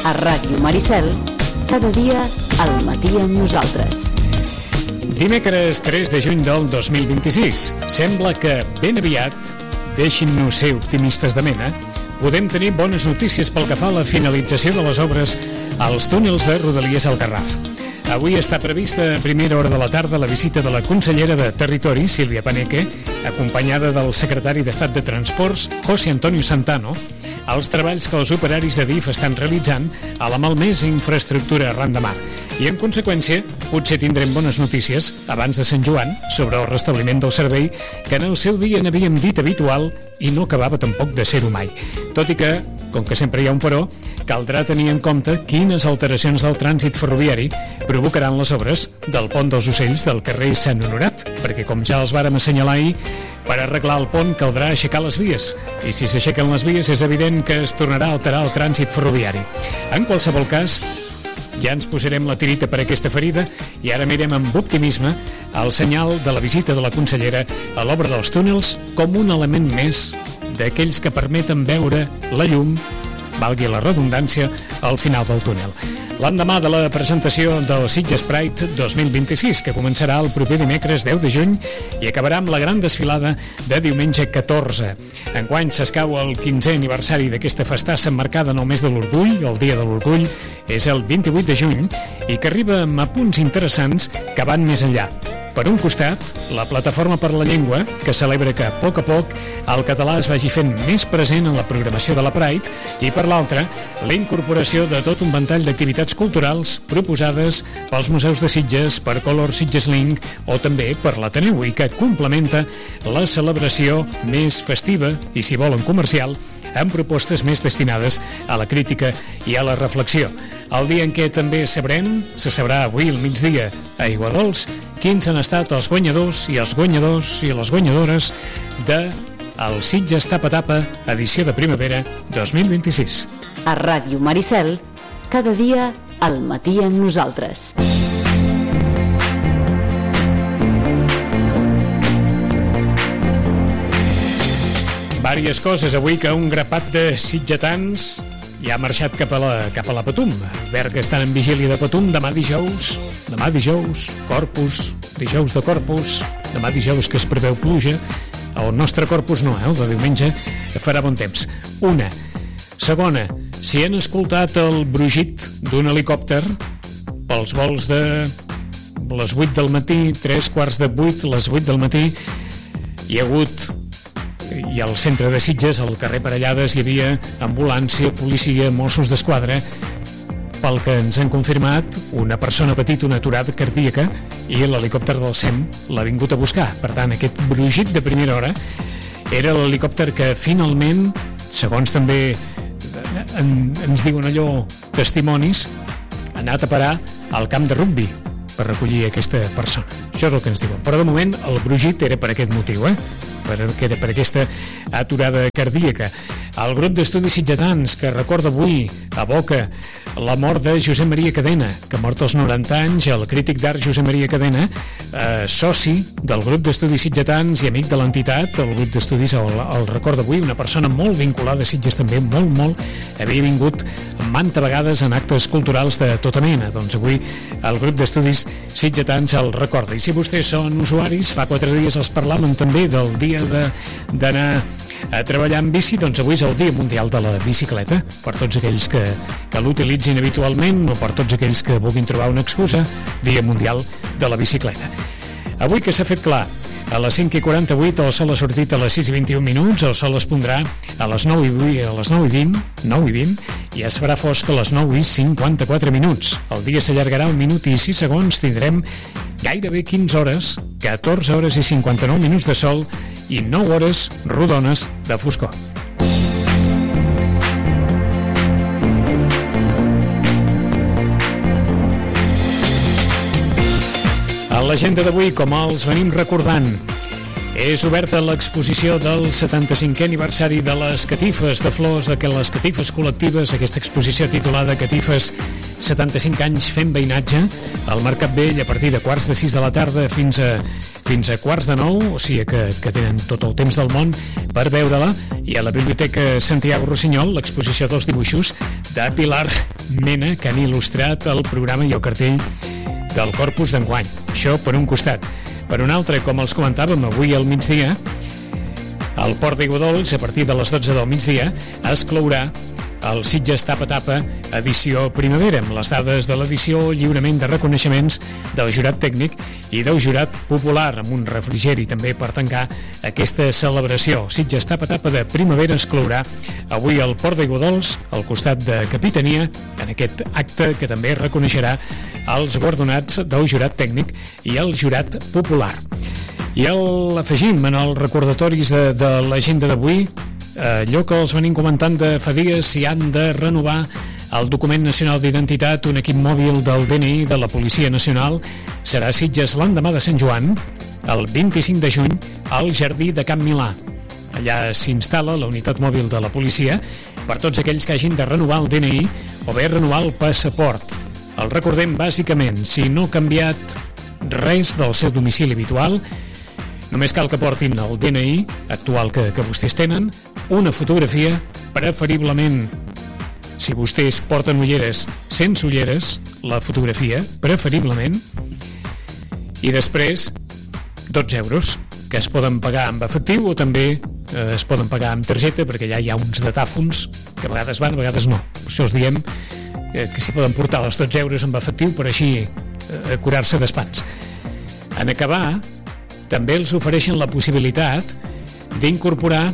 A Ràdio Maricel, cada dia al matí amb nosaltres. Dimecres 3 de juny del 2026. Sembla que ben aviat, deixin-nos ser optimistes de mena, podem tenir bones notícies pel que fa a la finalització de les obres als túnels de Rodalies al Garraf. Avui està prevista a primera hora de la tarda la visita de la consellera de Territori, Sílvia Paneque, acompanyada del secretari d'Estat de Transports, José Antonio Santano, als treballs que els operaris de DIF estan realitzant a la malmesa infraestructura arran de mar. I, en conseqüència, potser tindrem bones notícies abans de Sant Joan sobre el restabliment del servei que en el seu dia n'havíem dit habitual i no acabava tampoc de ser-ho mai. Tot i que, com que sempre hi ha un però, caldrà tenir en compte quines alteracions del trànsit ferroviari provocaran les obres del pont dels Ocells del carrer Sant Honorat, perquè, com ja els vàrem assenyalar ahir, per arreglar el pont caldrà aixecar les vies, i si s'aixequen les vies és evident que es tornarà a alterar el trànsit ferroviari. En qualsevol cas, ja ens posarem la tirita per aquesta ferida i ara mirem amb optimisme el senyal de la visita de la consellera a l'obra dels túnels com un element més d'aquells que permeten veure la llum, valgui la redundància, al final del túnel. L'endemà de la presentació del Sitges Pride 2026, que començarà el proper dimecres 10 de juny i acabarà amb la gran desfilada de diumenge 14. Enguany s'escau el 15è aniversari d'aquesta festassa emmarcada en el mes de l'Orgull. El Dia de l'Orgull és el 28 de juny i que arriba amb apunts interessants que van més enllà. Per un costat, la Plataforma per la Llengua, que celebra que, a poc el català es vagi fent més present en la programació de la Pride, i per l'altra, la incorporació de tot un ventall d'activitats culturals proposades pels museus de Sitges, per Color Sitges Link o també per l'Ateneu, i que complementa la celebració més festiva i, si volen, comercial, amb propostes més destinades a la crítica i a la reflexió. El dia en què també se sabrà avui al migdia a Aiguadols quins han estat els guanyadors i les guanyadores de el Sitges Tapa Tapa edició de primavera 2026. A Ràdio Maricel, cada dia al matí amb nosaltres. Vàries coses avui que un grapat de sitgetans ja ha marxat cap a la Patum. Berga estan en vigília de Patum demà dijous, Corpus, dijous de Corpus, demà dijous que es preveu pluja, el nostre Corpus no, el de diumenge farà bon temps. Una. Segona, si han escoltat el brugit d'un helicòpter pels vols de les 8 del matí, 7:45, les 8 del matí, hi ha hagut, i al centre de Sitges, al carrer Parellades, hi havia ambulància, policia, Mossos d'Esquadra. Pel que ens han confirmat, una persona ha patit una aturada cardíaca i l'helicòpter del SEM l'ha vingut a buscar. Per tant, aquest brugit de primera hora era l'helicòpter que finalment, segons també ens diuen allò testimonis, ha anat a parar al camp de rugbi per recollir aquesta persona. Això és el que ens diuen. Però de moment el brugit era per aquest motiu, per aquesta aturada cardíaca. El grup d'estudis sitgetans que recorda avui, aboca la mort de Josep Maria Cadena, que ha mort als 90 anys, el crític d'art Josep Maria Cadena, soci del grup d'estudis sitgetans i amic de l'entitat. El grup d'estudis el recorda avui, una persona molt vinculada a Sitges també, molt, havia vingut manta vegades en actes culturals de tota mena. Doncs avui el grup d'estudis sitgetans el recorda. I si vostès són usuaris, fa 4 dies els parlàvem també del dia d'anar a treballar en bici, doncs avui és el Dia Mundial de la Bicicleta, per tots aquells que l'utilitzin habitualment o per tots aquells que vulguin trobar una excusa. Dia Mundial de la Bicicleta. Avui que s'ha fet clar, a les 5:48 el sol ha sortit a les 6:21, el sol es pondrà a les 9:20 i es farà fosc a les 9:54. El dia s'allargarà 1 minut i 6 segons, tindrem gairebé 15 hores, 14 hores i 59 minuts de sol i 9 hores rodones de foscor. A l'agenda d'avui, com els venim recordant, és oberta l'exposició del 75è aniversari de les catifes de flors, de les catifes col·lectives, aquesta exposició titulada Catifes 75 anys fent veïnatge al Mercat Vell a partir de 5:15 de la tarda fins a 8:45, o sigui que tenen tot el temps del món per veure-la. I a la Biblioteca Santiago Rossinyol, l'exposició dels dibuixos de Pilar Mena, que han il·lustrat el programa i el cartell del Corpus d'enguany. Això per un costat. Per un altre, com els comentàvem avui al migdia, al Port d'Aiguadols, a partir de les 12 del migdia, es clourà el Sitges Tapa Tapa edició primavera, amb les dades de l'edició, lliurament de reconeixements del jurat tècnic i del jurat popular, amb un refrigeri també per tancar aquesta celebració. Sitges Tapa Tapa de primavera es clourà avui al Port d'Aiguadols, al costat de Capitania, en aquest acte que també reconeixerà els guardonats del jurat tècnic i el jurat popular. I l'afegim en els recordatoris de l'agenda d'avui, allò que els venim comentant de fa dies, si han de renovar el document nacional d'identitat, un equip mòbil del DNI de la Policia Nacional serà a Sitges l'endemà de Sant Joan, el 25 de juny, al Jardí de Can Milà. Allà s'instal·la la unitat mòbil de la policia per tots aquells que hagin de renovar el DNI o bé renovar el passaport. El recordem bàsicament, si no ha canviat res del seu domicili habitual, només cal que portin el DNI actual que vostès tenen, una fotografia, preferiblement, si vostès porten ulleres, sense ulleres, la fotografia, preferiblement, i després 12 euros, que es poden pagar amb efectiu o també es poden pagar amb targeta, perquè allà hi ha uns datàfons que a vegades van, a vegades no. Per això us diem que s'hi poden portar els 12 euros amb efectiu per així curar-se d'espants. En acabar, també els ofereixen la possibilitat d'incorporar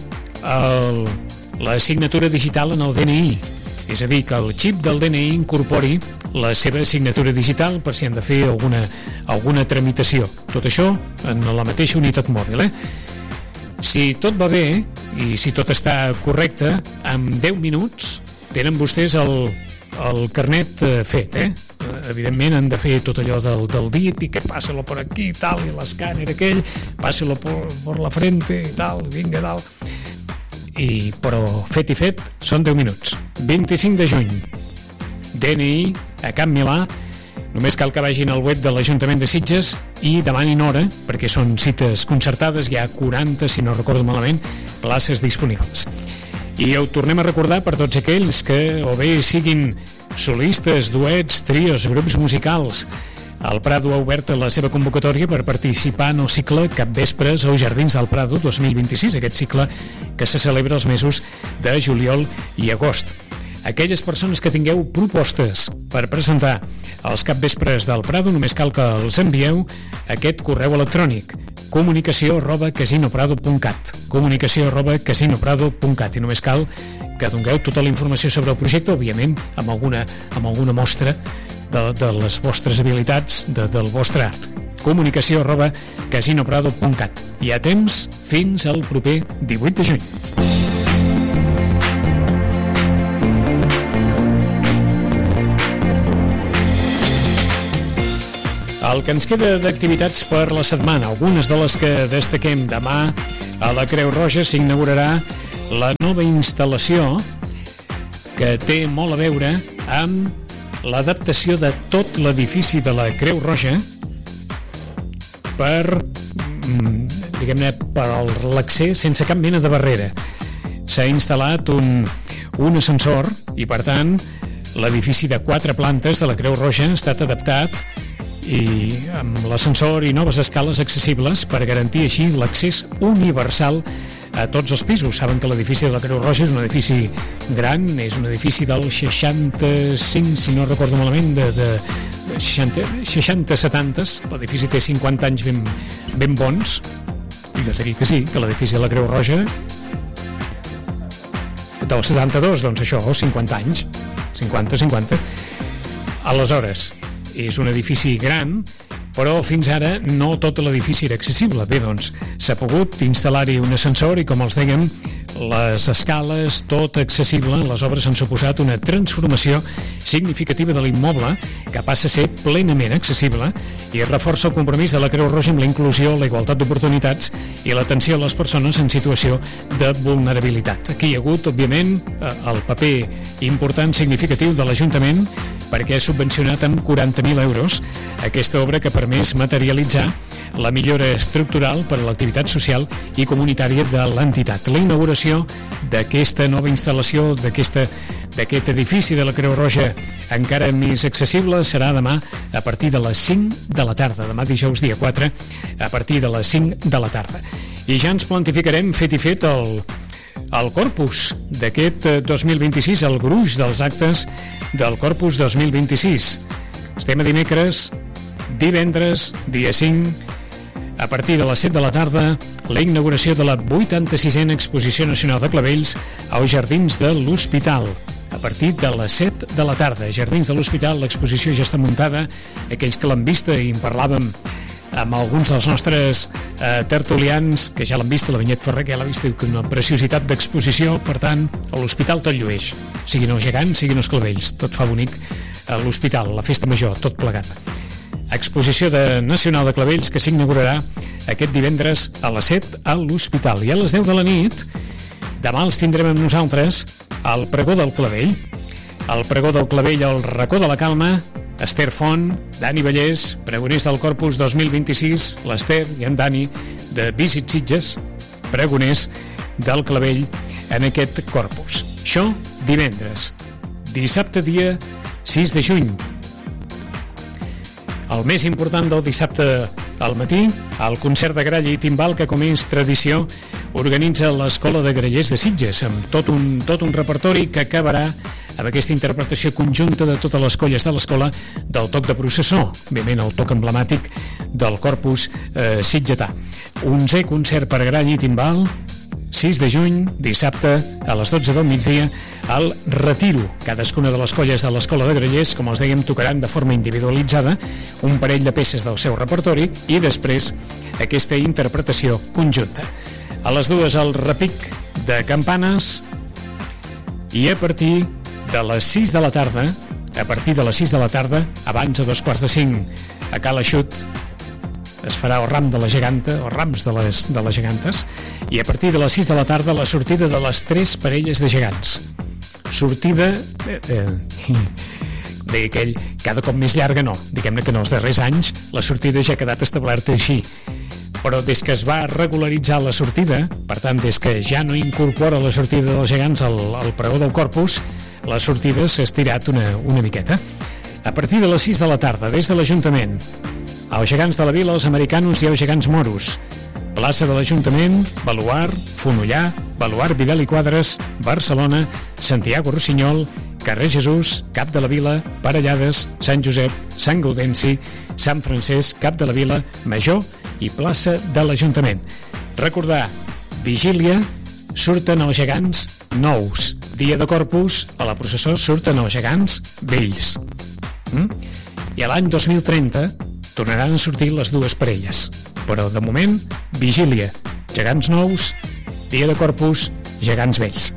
la signatura digital en el DNI, és a dir, que el xip del DNI incorpori la seva signatura digital per si han de fer alguna tramitació. Tot això en la mateixa unitat mòbil. Si tot va bé i si tot està correcte, en 10 minuts tenen vostès el carnet fet, Evidentment han de fer tot allò del dit i que passa-lo per aquí i tal, i l'escàner aquell, passa-lo per la frente i tal, vinga dalt. Però fet i fet són 10 minuts. 25 de juny, DNI a Can Milà. Només cal que vagin al web de l'Ajuntament de Sitges i demanin hora, perquè són cites concertades, hi ha 40, si no recordo malament, places disponibles. I ho tornem a recordar per tots aquells que o bé siguin solistes, duets, trios, grups musicals. El Prado ha obert la seva convocatòria per participar en el cicle Capvespres als Jardins del Prado 2026, aquest cicle que se celebra els mesos de juliol i agost. Aquelles persones que tingueu propostes per presentar els Capvespres del Prado, només cal que els envieu aquest correu electrònic: comunicació@casinoprado.cat comunicació@casinoprado.cat i només cal que dongueu tota la informació sobre el projecte, òbviament amb alguna mostra de les vostres habilitats, del vostre art. comunicació@casinoprado.cat. Hi ha temps fins al proper 18 de juny. El que ens queda d'activitats per la setmana, algunes de les que destaquem: demà a la Creu Roja s'inaugurarà la nova instal·lació que té molt a veure amb l'adaptació de tot l'edifici de la Creu Roja per l'accés sense cap mena de barrera. S'ha instal·lat un ascensor i, per tant, l'edifici de 4 plantes de la Creu Roja ha estat adaptat i amb l'ascensor i noves escales accessibles per garantir així l'accés universal a tots els pisos. Saben que l'edifici de la Creu Roja és un edifici gran, és un edifici del 65, si no recordo malament, de 60-70. L'edifici té 50 anys ben bons, i jo diria que sí, que l'edifici de la Creu Roja del 72, doncs això, 50 anys, 50. Aleshores, és un edifici gran, però fins ara no tot l'edifici era accessible. Bé, doncs, s'ha pogut instal·lar-hi un ascensor i, com els dèiem, les escales, tot accessible. Les obres han suposat una transformació significativa de l'immoble que passa a ser plenament accessible i reforça el compromís de la Creu Roja amb la inclusió, la igualtat d'oportunitats i l'atenció a les persones en situació de vulnerabilitat. Aquí hi ha hagut, òbviament, el paper important, significatiu de l'Ajuntament perquè ha subvencionat amb 40.000 euros aquesta obra que ha permès materialitzar la millora estructural per a l'activitat social i comunitària de l'entitat. La inauguració d'aquesta nova instal·lació, d'aquest edifici de la Creu Roja encara més accessible, serà demà a partir de les 5 de la tarda, demà dijous dia 4, a partir de les 5 de la tarda. I ja ens plantificarem fet i fet el Corpus d'aquest 2026, el gruix dels actes del Corpus 2026. Estem a dimecres, divendres, dia 5, a partir de les 7 de la tarda, la inauguració de la 86a Exposició Nacional de Clavells als Jardins de l'Hospital. A partir de les 7 de la tarda, Jardins de l'Hospital, l'exposició ja està muntada. Aquells que l'han vista, i en parlàvem amb alguns dels nostres tertulians que ja l'han vist, la Vinyet Ferrer que ja l'ha vist, diu que una preciositat d'exposició. Per tant, a l'Hospital tot llueix, siguin els gegants, siguin els clavells, tot fa bonic a l'Hospital, la festa major, tot plegat. Exposició nacional de clavells que s'inaugurarà aquest divendres a les 7 a l'Hospital. I a les 10 de la nit, demà els tindrem amb nosaltres al Pregó del Clavell. El Pregó del Clavell al Racó de la Calma, Esther Font, Dani Vallès, pregoners del Corpus 2026, l'Esther i en Dani de Visit Sitges, pregoners del Clavell en aquest Corpus. Això divendres. Dissabte dia 6 de juny. El més important del dissabte al matí, el concert de gralla i timbal que, com és tradició, organitza l'Escola de Grallers de Sitges, amb tot un repertori que acabarà amb aquesta interpretació conjunta de totes les colles de l'escola del toc de processó, òbviament el toc emblemàtic del Corpus sitgetà. 11è concert per gralla i timbal, 6 de juny, dissabte, a les 12 del migdia, al Retiro. Cadascuna de les colles de l'Escola de Grallers, com els dèiem, tocaran de forma individualitzada un parell de peces del seu repertori i després aquesta interpretació conjunta. A les 2 al repic de campanes i a partir de les 6 de la tarda, abans a 4:45, a Cala Xut, es farà el ram de la geganta, els rams de les gegantes, i a partir de les 6 de la tarda la sortida de les 3 parelles de gegants. Sortida deia aquell, cada cop més llarga no, diguem-ne que en els darrers anys la sortida ja ha quedat establerta així, però des que es va regularitzar la sortida, per tant des que ja no incorpora la sortida dels gegants al Pregó del Corpus, la sortida s'ha estirat una miqueta. A partir de les 6 de la tarda, des de l'Ajuntament, els gegants de la vila, els americanos i els gegants moros. Plaça de l'Ajuntament, Baluard, Fonollà, Baluard Vidal i Quadres, Barcelona, Santiago Rossinyol, Carrer Jesús, Cap de la Vila, Parellades, Sant Josep, Sant Gaudenci, Sant Francesc, Cap de la Vila, Major i plaça de l'Ajuntament. Recordar, vigília, surten els gegants nous. Dia de Corpus, a la processó surten els gegants vells. I a l'any 2030 tornaran a sortir les dues parelles. Però de moment, vigília, gegants nous, dia de Corpus, gegants vells.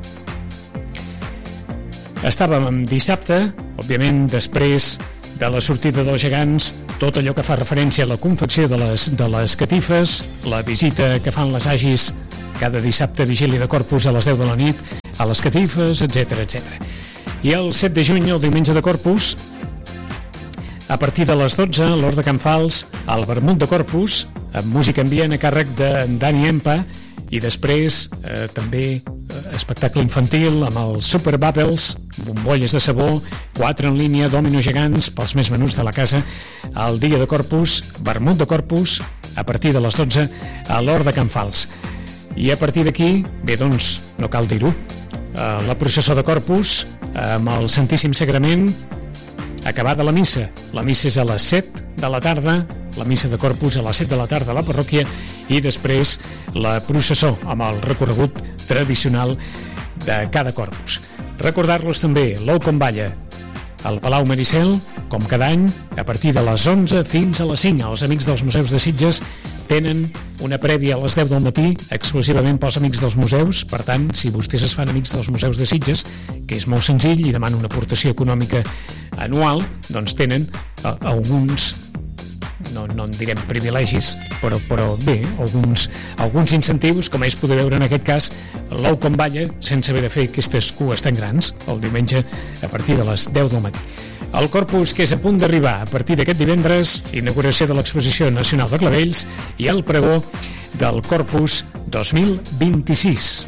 Estàvem en dissabte, òbviament després de la sortida dels gegants, tot allò que fa referència a la confecció de les catifes, la visita que fan les agis cada dissabte, vigília de Corpus a les 10 de la nit, a les catifes, etc. I el 7 de juny, el diumenge de Corpus, a partir de les 12, a l'Hort de Can Fals, al Vermut de Corpus, amb música ambient a càrrec de Dani Empa, i després també espectacle infantil amb els Super Bubbles, bombolles de sabó, 4 en línia, dòminos gegants pels més menuts de la casa, el dia de Corpus, Vermut de Corpus, a partir de les 12 a l'Hort de Can Fals. I a partir d'aquí, bé, doncs, no cal dir-ho, la processó de Corpus amb el Santíssim Sagrament, acabada la missa. La missa és a les 7 de la tarda, la missa de Corpus a les 7 de la tarda a la parròquia, i després la processó amb el recorregut tradicional de cada Corpus. Recordar-los també l'Ou com balla al Palau Maricel, com cada any, a partir de les 11 fins a les 5. Els amics dels museus de Sitges tenen una prèvia a les 10 del matí exclusivament pels amics dels museus. Per tant, si vostès es fan amics dels museus de Sitges, que és molt senzill i demana una aportació econòmica anual, doncs tenen alguns, no en direm privilegis, però bé, alguns incentius, com és poder veure en aquest cas l'Ou com balla sense haver de fer aquestes cues tan grans el diumenge a partir de les 10 del matí. El Corpus, que és a punt d'arribar a partir d'aquest divendres, inauguració de l'Exposició Nacional de Clavells i el pregó del Corpus 2026.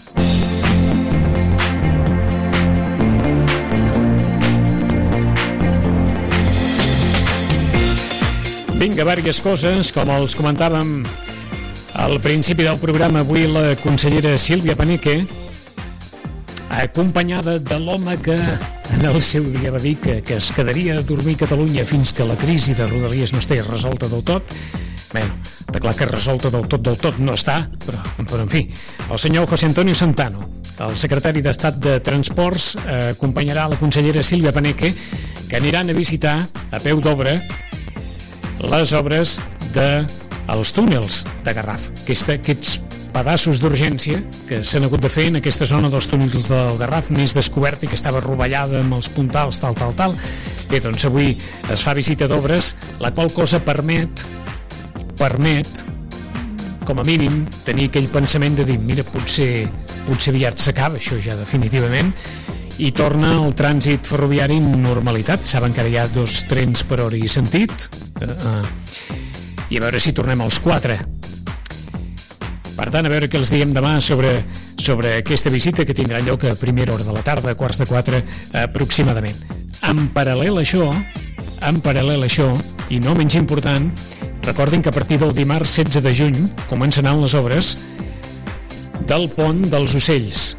Vinga, diverses coses, com els comentàvem al principi del programa. Avui la consellera Sílvia Paneque, acompanyada de l'home que en el seu dia va dir que es quedaria a dormir a Catalunya fins que la crisi de Rodalies no estigui resolta del tot. Bé, està clar que resolta del tot no està, però en fi, el senyor José Antonio Santano, el secretari d'Estat de Transports, acompanyarà la consellera Sílvia Paneque, que aniran a visitar a peu d'obra les obres dels túnels de Garraf, aquests pedaços d'urgència que s'han hagut de fer en aquesta zona dels túnels del Garraf, més descobert i que estava rovellada amb els puntals, tal. Bé, doncs avui es fa visita d'obres, la qual cosa permet, com a mínim, tenir aquell pensament de dir, mira, potser aviat s'acaba això ja definitivament, i torna el trànsit ferroviari en normalitat. Saben que ara hi ha 2 trens per hora i sentit, i a veure si tornem als 4. Per tant, a veure què els diem demà sobre aquesta visita que tindrà lloc a primera hora de la tarda, a 3:15 aproximadament. En paral·lel a això, i no menys important, recordin que a partir del dimarts 16 de juny començaran les obres del pont dels Ocells.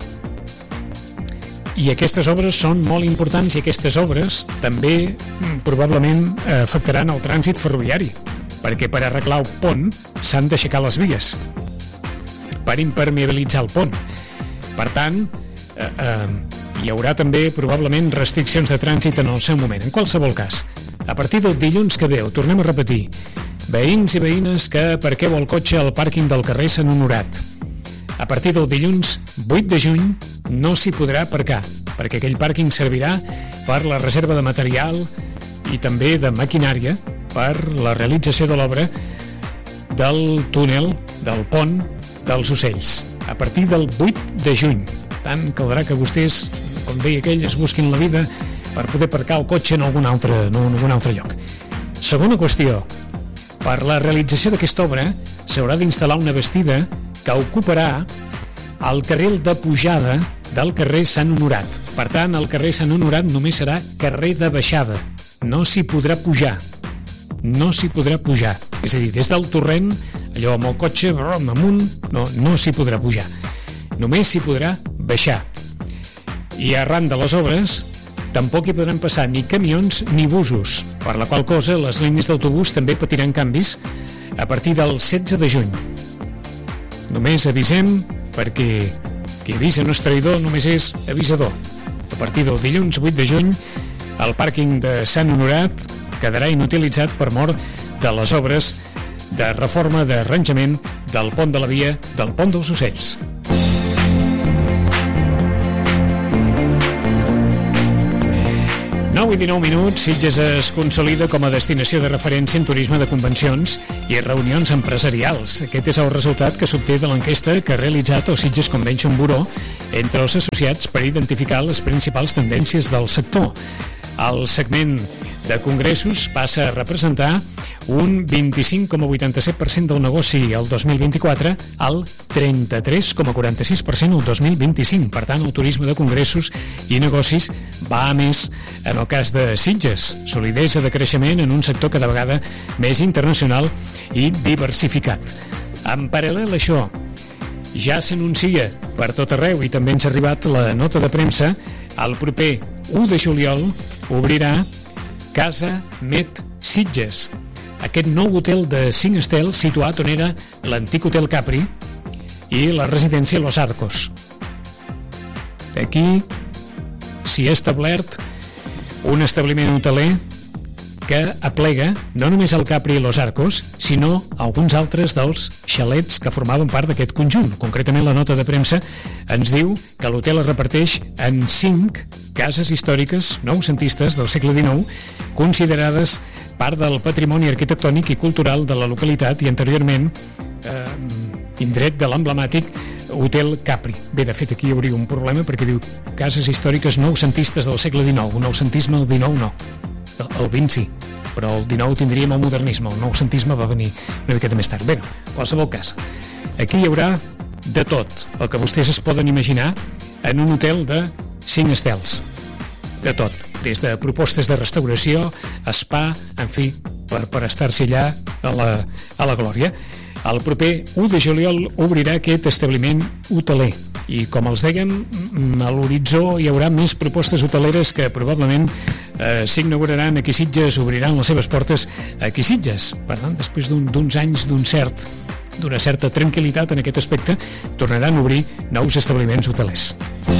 I aquestes obres són molt importants i aquestes obres també probablement afectaran el trànsit ferroviari, perquè per arreglar el pont s'han d'aixecar les vies per impermeabilitzar el pont. Per tant, hi haurà també probablement restriccions de trànsit en el seu moment. En qualsevol cas, a partir del dilluns que ve, ho tornem a repetir, veïns i veïnes que aparqueu el cotxe al pàrquing del carrer Sant Honorat, a partir del dilluns 8 de juny no s'hi podrà aparcar, perquè aquell pàrquing servirà per la reserva de material i també de maquinària per la realització de l'obra del túnel, del pont dels Ocells, a partir del 8 de juny. Tant caldrà que vostès, com deia aquell, es busquin la vida per poder aparcar el cotxe en algun altre lloc. Segona qüestió, per la realització d'aquesta obra s'haurà d'instal·lar una bastida que ocuparà el carril de pujada del carrer Sant Honorat. Per tant, el carrer Sant Honorat només serà carrer de baixada. No s'hi podrà pujar. És a dir, des del torrent, allò amb el cotxe amunt, no s'hi podrà pujar. Només s'hi podrà baixar. I arran de les obres tampoc hi podran passar ni camions ni busos, per la qual cosa les línies d'autobús també patiran canvis a partir del 16 de juny. Només avisem, perquè qui avisa no és traïdor, només és avisador. A partir del dilluns 8 de juny, el pàrquing de Sant Honorat quedarà inutilitzat per mort de les obres de reforma d'arranjament del pont de la via del pont dels Ocells. 9 i 19 minuts, Sitges es consolida com a destinació de referència en turisme de convencions i reunions empresarials. Aquest és el resultat que s'obté de l'enquesta que ha realitzat el Sitges Convention Bureau entre els associats per identificar les principals tendències del sector. El segment de congressos passa a representar un 25,87% del negoci el 2024 al 33,46% el 2025. Per tant, el turisme de congressos i negocis va a més en el cas de Sitges. Solidesa de creixement en un sector cada vegada més internacional i diversificat. En paral·lel a això, ja s'anuncia per tot arreu i també ens ha arribat la nota de premsa, el proper 1 de juliol obrirà Casa Met Sitges, aquest nou hotel de 5 estels situat on era l'antic Hotel Capri i la residència Los Arcos. Aquí s'hi ha establert un establiment hoteler que aplega no només el Capri i Los Arcos, sinó alguns altres dels xalets que formaven part d'aquest conjunt. Concretament, la nota de premsa ens diu que l'hotel es reparteix en 5 cases històriques noucentistes del segle XIX, considerades part del patrimoni arquitectònic i cultural de la localitat i anteriorment indret de l'emblemàtic Hotel Capri. Bé, de fet, aquí hi hauria un problema perquè diu cases històriques noucentistes del segle XIX. El noucentisme el XIX no. El XX sí, però el XIX tindríem el modernisme. El noucentisme va venir una miqueta més tard. Bé, en qualsevol cas, aquí hi haurà de tot el que vostès es poden imaginar en un hotel de 5 estels. De tot, des de propostes de restauració, spa, en fi, per estar-s'hi allà a la glòria. El proper 1 de juliol obrirà aquest establiment hoteler i, com els dèiem, a l'horitzó hi haurà més propostes hoteleres que probablement s'inauguraran aquí a Sitges, obriran les seves portes aquí a Sitges. Per tant, després d'uns anys d'una certa tranquil·litat en aquest aspecte, tornaran a obrir nous establiments hotelers.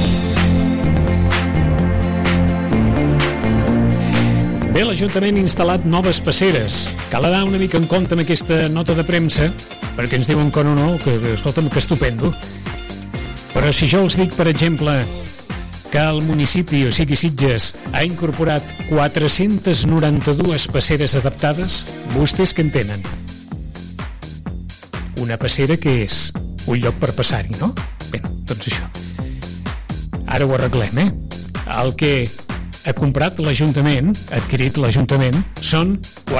Bé, l'Ajuntament ha instal·lat noves passeres. Cal anar una mica en compte amb aquesta nota de premsa, perquè ens diuen que no, escolta'm, que estupendo. Però si jo els dic, per exemple, que el municipi, o sigui Sitges, ha incorporat 492 passeres adaptades, vostès què en tenen? Una passera que és un lloc per passar-hi, no? Bé, doncs això. Ara ho arreglem, El que ha comprat l'Ajuntament, ha adquirit l'Ajuntament, són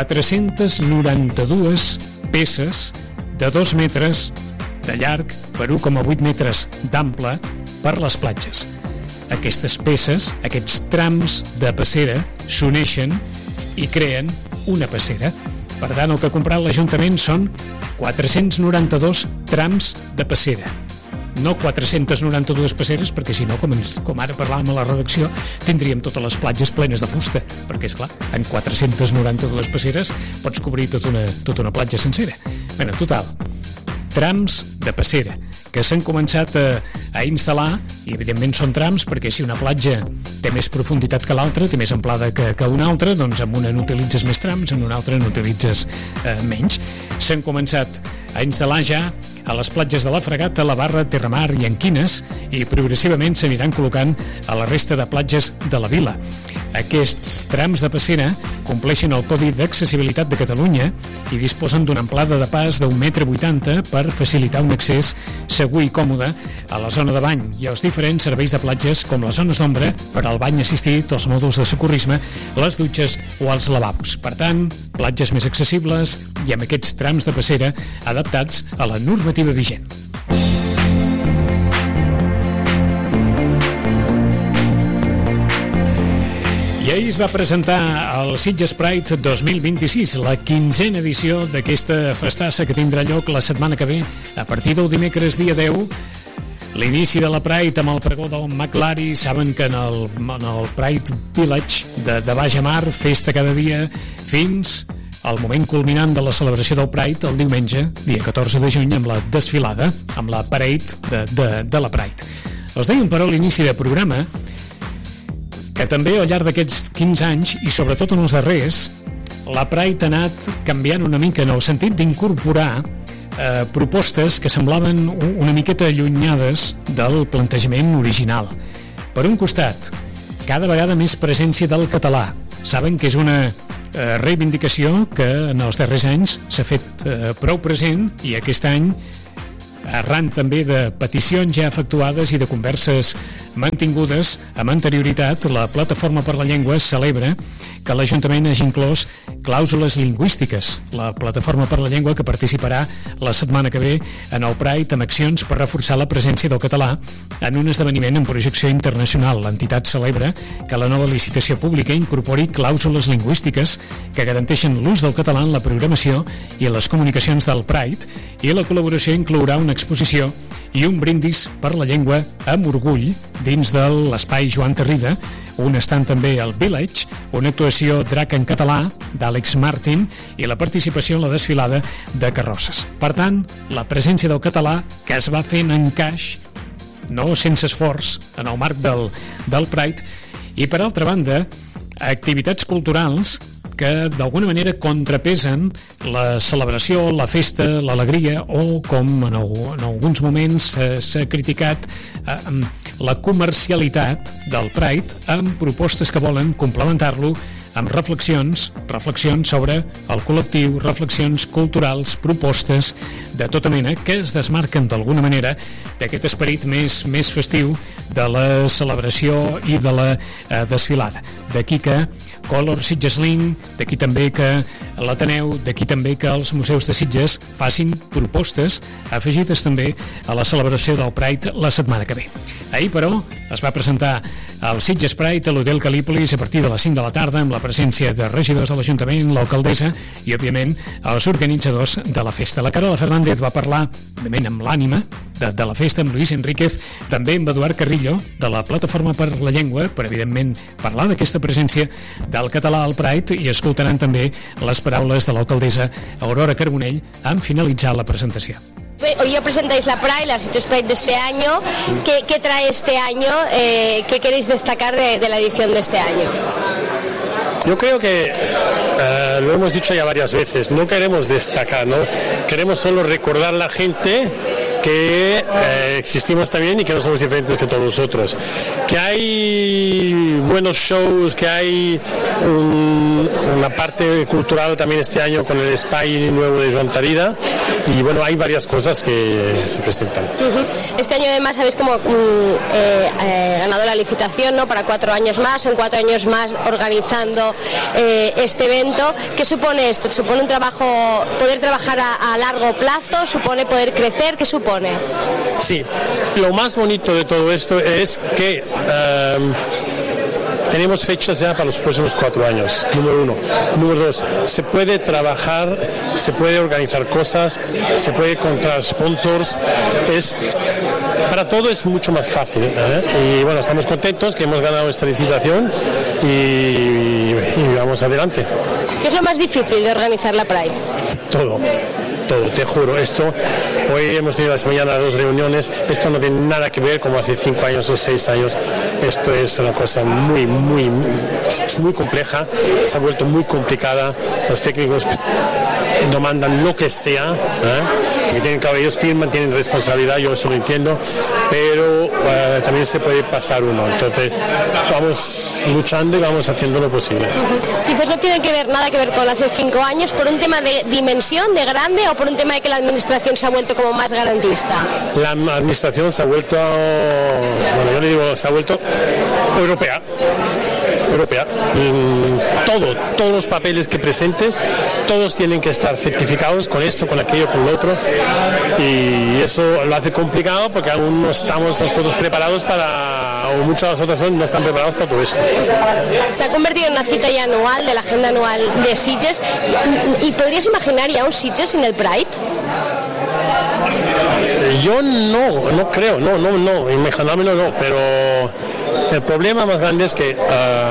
492 peces de 2 metres de llarg per 1,8 metres d'ample per les platges. Aquestes peces, aquests trams de passera, s'uneixen i creen una passera. Per tant, el que ha comprat l'Ajuntament són 492 trams de passera. No 492 passeres, perquè si no, com ara parlàvem a la redacció, tindríem totes les platges plenes de fusta, perquè, és clar, en 492 passeres pots cobrir tota una platja sencera. Bé, total, trams de passera que s'han començat a instal·lar, i evidentment són trams perquè si una platja té més profunditat que l'altra, té més amplada que una altra, doncs en una n'utilitzes més trams, en una altra n'utilitzes menys. S'han començat a instal·lar ja a les platges de la Fragata, la Barra, Terramar i Anquines, i progressivament s'aniran col·locant a la resta de platges de la vila. Aquests trams de passera compleixen el Codi d'Accessibilitat de Catalunya i disposen d'una amplada de pas d'1,80 m per facilitar un accés segur i còmode a la zona de bany i als diferents serveis de platges com les zones d'ombra per al bany assistit, els mòduls de socorrisme, les dutxes o els lavabos. Per tant, platges més accessibles i amb aquests trams de passera adaptats a la normativa vigent. I ahir es va presentar el Sitges Pride 2026, la 15a edició d'aquesta festassa que tindrà lloc la setmana que ve, a partir del dimecres dia 10, l'inici de la Pride amb el pregó del McLari. Saben que en el Pride Village de Baix a Mar, festa cada dia, fins al moment culminant de la celebració del Pride, el diumenge, dia 14 de juny, amb la desfilada, amb la parade de la Pride. Els dèiem, però, a l'inici del programa que també al llarg d'aquests 15 anys, i sobretot en els darrers, la Pride ha anat canviant una mica en el sentit d'incorporar propostes que semblaven una miqueta allunyades del plantejament original. Per un costat, cada vegada més presència del català. Saben que és una reivindicació que en els darrers anys s'ha fet prou present, i aquest any, arran també de peticions ja efectuades i de converses mantingudes amb anterioritat, la Plataforma per la Llengua celebra que l'Ajuntament hagi inclòs clàusules lingüístiques. La Plataforma per la Llengua, que participarà la setmana que ve en el Pride amb accions per reforçar la presència del català en un esdeveniment en projecció internacional. L'entitat celebra que la nova licitació pública incorpori clàusules lingüístiques que garanteixen l'ús del català en la programació i en les comunicacions del Pride, i la col·laboració inclourà una exposició i un brindis per la llengua amb orgull dins de l'espai Joan Tarrida, un estant també al Village, una actuació drac en català d'Àlex Martin i la participació en la desfilada de carrosses. Per tant, la presència del català que es va fent en encaix, no sense esforç, en el marc del Pride, i per altra banda, activitats culturals que d'alguna manera contrapesen la celebració, la festa, l'alegria, o com en alguns moments s'ha criticat, la comercialitat del Pride amb propostes que volen complementar-lo amb reflexions sobre el col·lectiu, reflexions culturals, propostes de tota mena que es desmarquen d'alguna manera d'aquest esperit més festiu de la celebració i de la desfilada. D'aquí que Color Sitges Link, d'aquí també que l'Ateneu, d'aquí també que els museus de Sitges facin propostes afegides també a la celebració del Pride la setmana que ve. Ahir, però, es va presentar el Sitges Pride a l'Hotel Calípolis a partir de les 5 de la tarda amb la presència de regidors de l'Ajuntament, l'alcaldessa i, òbviament, els organitzadors de la festa. La Carola Fernández va parlar, òbviament, amb l'ànima de la festa, amb Luis Enríquez, també amb Eduard Carrillo, de la Plataforma per la Llengua, per, evidentment, parlar d'aquesta presència del català al Pride, i escoltaran també les paraules de l'alcaldessa Aurora Carbonell en finalitzar la presentació. Hoy presentáis la Pride, la Sitges Pride de este año. ¿Qué trae este año? ¿Qué queréis destacar de la edición de este año? Yo creo que lo hemos dicho ya varias veces, no queremos destacar, ¿no? Queremos solo recordar a la gente que existimos también y que no somos diferentes que todos nosotros. Que hay buenos shows, que hay una parte cultural también este año con el Spy nuevo de Joan Tarida, y bueno, hay varias cosas que se presentan. Este año además habéis como ganado la licitación, ¿no? Para 4 años más, son 4 años más organizando este evento. ¿Qué supone esto? ¿Supone un trabajo, poder trabajar a largo plazo? ¿Supone poder crecer? ¿Qué supone? Sí, lo más bonito de todo esto es que tenemos fechas ya para los próximos 4 años, número 1. Número 2, se puede trabajar, se puede organizar cosas, se puede encontrar sponsors, para todo es mucho más fácil, y bueno, estamos contentos que hemos ganado esta licitación y vamos adelante. ¿Qué es lo más difícil de organizar la Pride? Todo, te juro. Hoy hemos tenido esta mañana 2 reuniones, esto no tiene nada que ver como hace 5 años o 6 años, esto es una cosa muy compleja, se ha vuelto muy complicada, los técnicos demandan lo que sea, que tienen ellos firman, tienen responsabilidad, yo eso lo entiendo, pero también se puede pasar uno, entonces vamos luchando y vamos haciendo lo posible. Quizás no tiene nada que ver con hace 5 años, por un tema de dimensión, de grande, o por un tema de que la administración se ha vuelto como más garantista. La administración se ha vuelto, bueno, yo le digo, se ha vuelto europea. Todos los papeles que presentes, todos tienen que estar certificados con esto, con aquello, con lo otro, y eso lo hace complicado porque aún no estamos nosotros preparados o muchas otras personas no están preparados para todo esto. Se ha convertido en una cita ya anual de la agenda anual de Sitges, y ¿podrías imaginar ya un Sitges sin el Pride? Yo no creo, imaginármelo no, pero el problema más grande es que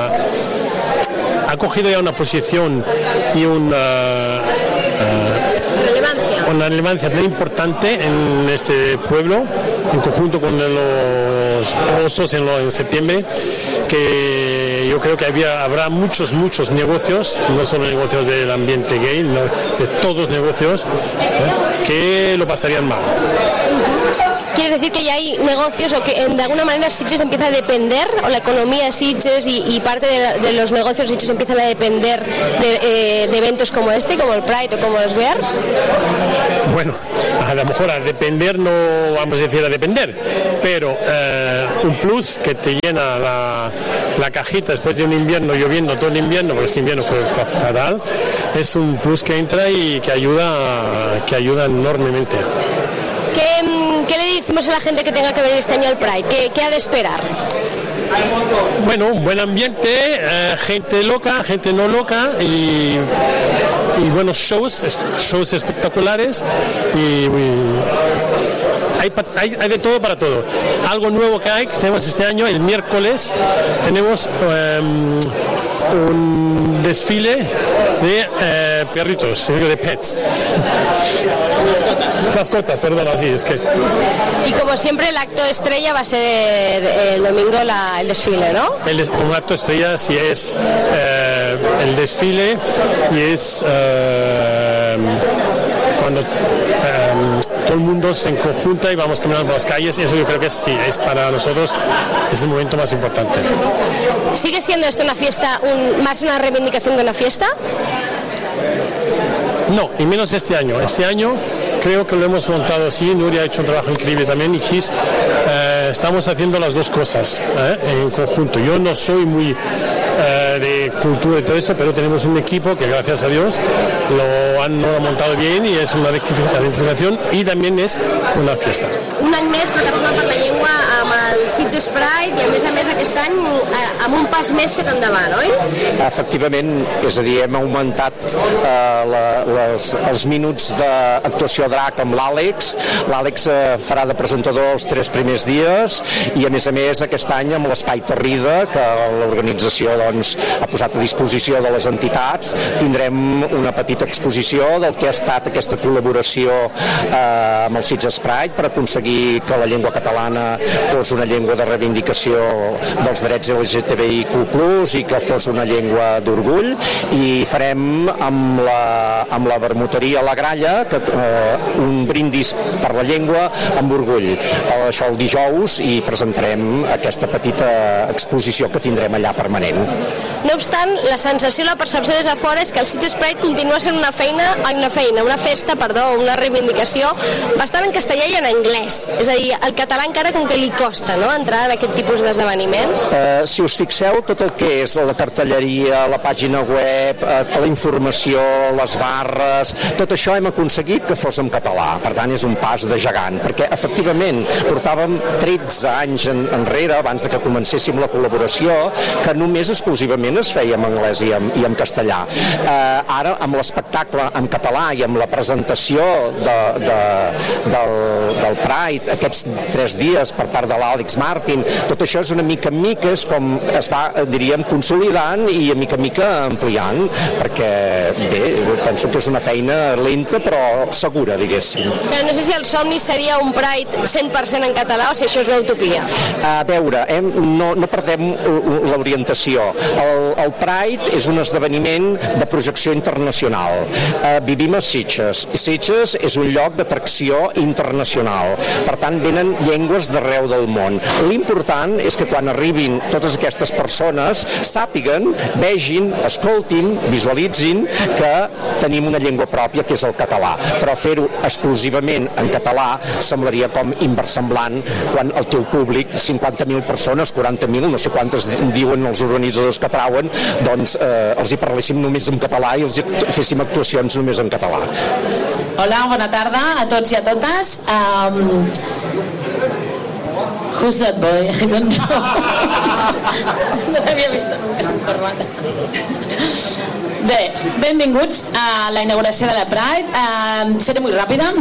ha cogido ya una posición y una relevancia tan importante en este pueblo, en conjunto con los osos en septiembre, que yo creo que habrá muchos negocios, no solo negocios del ambiente gay, no, de todos los negocios, que lo pasarían mal. ¿Quieres decir que ya hay negocios o que de alguna manera Sitges empieza a depender, o la economía de Sitges y parte de los negocios de Sitges empiezan a depender de eventos como este, como el Pride o como los Bears? Bueno, a lo mejor a depender no vamos a decir a depender, pero un plus que te llena la cajita después de un invierno lloviendo todo el invierno, porque este invierno fue fatal, es un plus que entra y que ayuda enormemente. ¿Qué le decimos a la gente que tenga que venir este año al Pride? ¿Qué ha de esperar? Bueno, un buen ambiente, gente loca, gente no loca y buenos shows espectaculares y hay de todo para todo. Algo nuevo que tenemos este año, el miércoles tenemos un desfile de perritos, de pets. Mascotas, perdón, así es que. Y como siempre el acto estrella va a ser el domingo el desfile, ¿no? Como acto estrella sí es el desfile y es cuando todo el mundo se conjunta y vamos caminando por las calles. Eso yo creo que sí, es para nosotros es el momento más importante. ¿Sigue siendo esto una fiesta, más una reivindicación que una fiesta? No, y menos este año. Este año creo que lo hemos montado así. Nuria ha hecho un trabajo increíble también y Chris, estamos haciendo las dos cosas en conjunto. Yo no soy muy de cultura y todo eso, pero tenemos un equipo que gracias a Dios lo han montado bien y es una rectificación y también es una fiesta. Un any més Plataforma per la Llengua amb el Sitges Pride i a més aquest any amb un pas més fet endavant, oi? Efectivament, és a dir, hem augmentat els minuts d'actuació drac amb l'Àlex. L'Àlex farà de presentador els 3 primers dies i a més aquest any amb l'Espai Terrida que l'organització ha posat a disposició de les entitats, tindrem una petita exposició del que ha estat aquesta col·laboració amb el Sitges Pride per aconseguir que la llengua catalana fos una llengua de reivindicació dels drets LGTBIQ+, i que fos una llengua d'orgull, i farem amb la vermuteria La Gralla un brindis per la llengua amb orgull. Això el dijous i presentarem aquesta petita exposició que tindrem allà permanent. No obstant, la sensació, la percepció des de fora és que el Sitges Pride continua sent una festa, una reivindicació bastant en castellà i en anglès. És a dir, el català encara com que li costa, no?, entrar en aquest tipus d'esdeveniments. Si us fixeu, tot el que és la cartelleria, la pàgina web, la informació, les barres, tot això hem aconseguit que fos en català. Per tant, és un pas de gegant, perquè efectivament portàvem 13 anys enrere, abans que comencéssim la col·laboració, que només exclusivament es feia en anglès i en castellà. Ara, amb l'espectacle en català i amb la presentació del Pride, aquests 3 dies per part de l'Àlex Martin, tot això és una mica en mica, és com es va, diríem, consolidant i a mica ampliant, perquè bé, penso que és una feina lenta però segura, diguéssim. Però no sé si el somni seria un Pride 100% en català o si això és una utopia. A veure, no perdem l'orientació. El Pride és un esdeveniment de projecció internacional. Vivim a Sitges. Sitges és un lloc d'atracció internacional. Per tant, venen llengües d'arreu del món. L'important és que quan arribin totes aquestes persones sàpiguen, vegin, escoltin, visualitzin que tenim una llengua pròpia que és el català. Però fer-ho exclusivament en català semblaria com inversemblant quan el teu públic, 50.000 persones, 40.000, no sé quantes diuen els organitzadors que trauen, doncs els hi parléssim només en català i els hi féssim actuacions només en català. Hola, bona tarda a tots i a totes. Who's that boy? I don't know. No l'havia vist nunca en corbata. Bé, benvinguts a la inauguració de la Pride. Seré muy ràpida.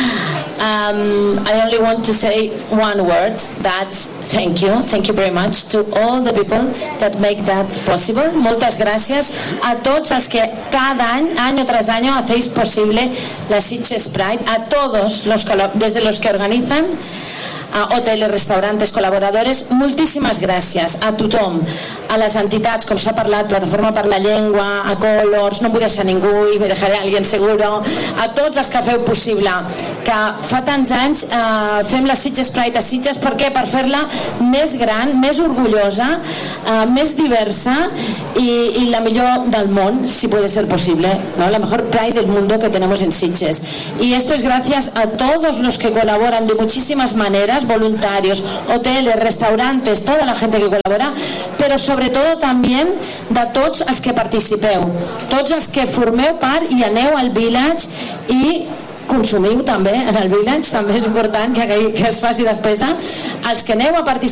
I only want to say one word, that's thank you very much to all the people that make that possible. Moltes gràcies a tots els que cada any, año tras año, hacéis posible la Sitges Pride, a todos desde los que organizan, a hoteles, restaurantes, col·laboradores, moltíssimes gràcies a tothom, a les entitats, com s'ha parlat, Plataforma per la Llengua, a Colors, no em vull deixar ningú i me dejaré alguien seguro, a tots els que feu possible que fa tants anys fem la Sitges Pride a Sitges. Per què? Per fer-la més gran, més orgullosa, més diversa y la millor del món, si puede ser posible, ¿no? La mejor Pride del mundo que tenemos en Sitges. Y esto es gracias a todos los que colaboran de muchísimas maneras, voluntarios, hoteles, restaurantes, toda la gente que colabora, però sobretot també de tots els que participeu, tots els que formeu part i aneu al Village i consumiu també en el Village, també és important que es faci despesa, els que aneu a participar